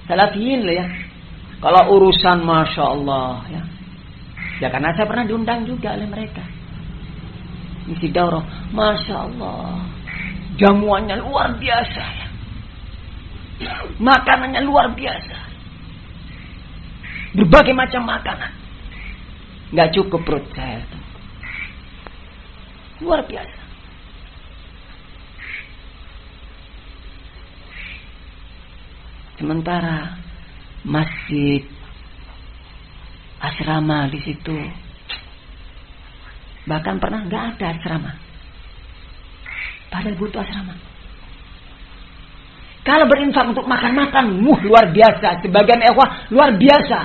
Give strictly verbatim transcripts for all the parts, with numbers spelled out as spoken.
salafiyin lah ya. Kalau urusan Masya Allah ya. Ya karena saya pernah diundang juga oleh mereka. Isi daurah, Masya Allah, jamuannya luar biasa ya. Makanannya luar biasa. Berbagai macam makanan. Gak cukup perut saya. Luar biasa. Sementara masjid asrama di situ, bahkan pernah nggak ada asrama, padahal butuh asrama. Kalau berinfak untuk makan-makan, muh luar biasa. Sebagian ikhwah luar biasa.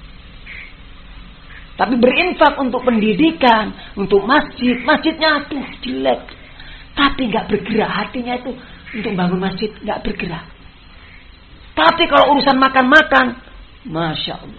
Tapi berinfak untuk pendidikan, untuk masjid, masjidnya tuh jelek, tapi nggak bergerak. Hatinya itu untuk bangun masjid nggak bergerak. Tapi kalau urusan makan-makan, Masya Allah,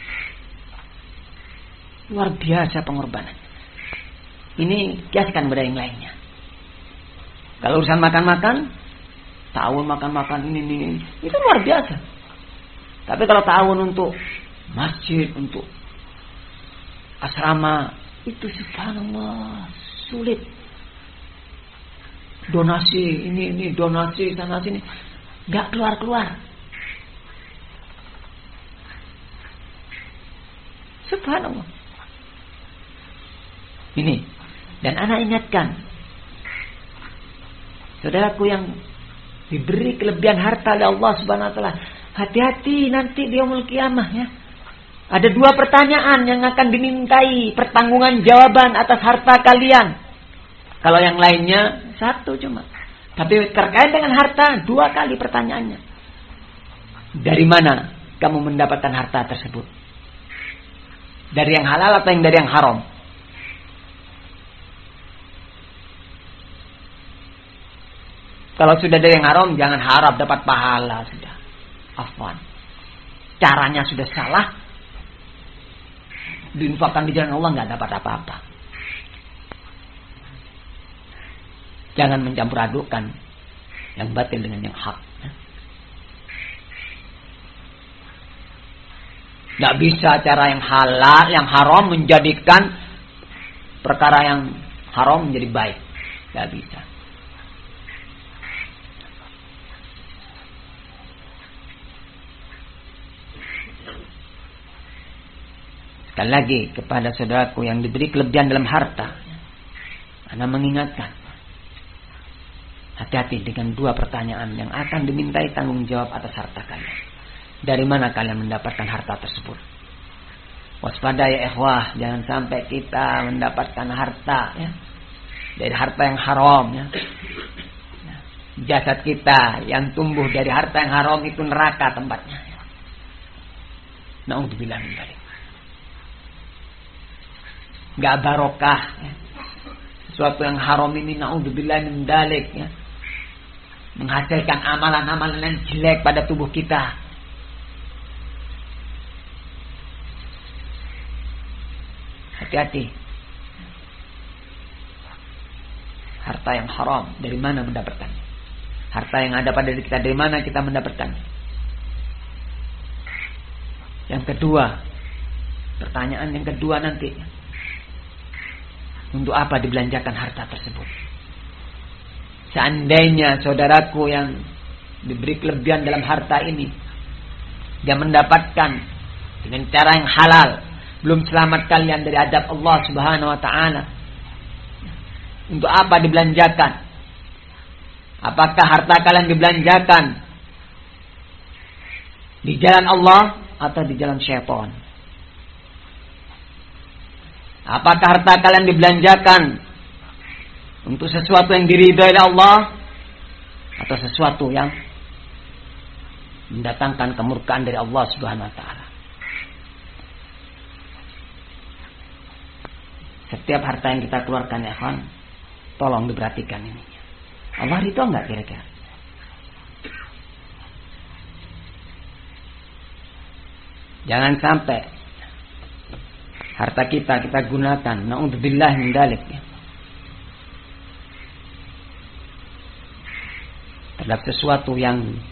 luar biasa pengorbanan. Ini kiaskan pada yang lainnya. Kalau urusan makan-makan, tahun makan-makan ini, ini, ini, itu luar biasa. Tapi kalau tahun untuk masjid, untuk asrama, itu subhanallah sulit. Donasi ini, ini donasi sana sini, nggak keluar-keluar. Subhanallah. Ini. Dan anak ingatkan, saudaraku yang diberi kelebihan harta oleh Allah Subhanahu wa taala, hati-hati nanti di yaumul qiyamah ya. Ada dua pertanyaan yang akan dimintai pertanggungan jawaban atas harta kalian. Kalau yang lainnya satu cuma. Tapi terkait dengan harta dua kali pertanyaannya. Dari mana kamu mendapatkan harta tersebut? Dari yang halal atau yang dari yang haram? Kalau sudah dari yang haram, jangan harap dapat pahala sudah. Afwan. Caranya sudah salah. Diinfakkan di jalan Allah nggak dapat apa-apa. Jangan mencampur adukkan yang batil dengan yang hak. Nggak bisa cara yang halal, yang haram menjadikan perkara yang haram menjadi baik. Nggak bisa. Sekali lagi kepada saudaraku yang diberi kelebihan dalam harta, Anda mengingatkan, hati-hati dengan dua pertanyaan yang akan dimintai tanggung jawab atas harta kalian. Dari mana kalian mendapatkan harta tersebut? Waspada ya ikhwah, jangan sampai kita mendapatkan harta ya, dari harta yang haram ya. Jasad kita yang tumbuh dari harta yang haram itu neraka tempatnya. Na'udzubillah min dzalik. Enggak barokah ya. Sesuatu yang haram ini na'udzubillah min dzalik ya, menghasilkan amalan-amalan yang jelek pada tubuh kita. Hati-hati. Harta yang haram dari mana mendapatkannya? Harta yang ada pada diri kita dari mana kita mendapatkannya? Yang kedua, pertanyaan yang kedua nanti, untuk apa dibelanjakan harta tersebut? Seandainya saudaraku yang diberi kelebihan dalam harta ini, dia mendapatkan dengan cara yang halal, belum selamat kalian dari adab Allah Subhanahu wa taala, untuk apa dibelanjakan? Apakah harta kalian dibelanjakan di jalan Allah atau di jalan syaitan? Apakah harta kalian dibelanjakan untuk sesuatu yang diridhai oleh Allah atau sesuatu yang mendatangkan kemurkaan dari Allah Subhanahu wa taala? Setiap harta yang kita keluarkan ya kawan, tolong diperhatikan ini. Allah ridho enggak kira-kira? Jangan sampai harta kita kita gunakan na'udzubillah min dzalik ya, terhadap sesuatu yang